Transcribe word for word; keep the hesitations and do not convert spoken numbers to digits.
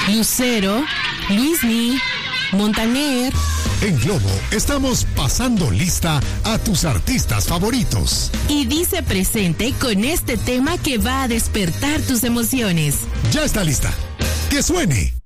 Lucero, Luismi, Montaner. En Globo estamos pasando lista a tus artistas favoritos. Y dice presente con este tema que va a despertar tus emociones. Ya está lista. ¡Que suene!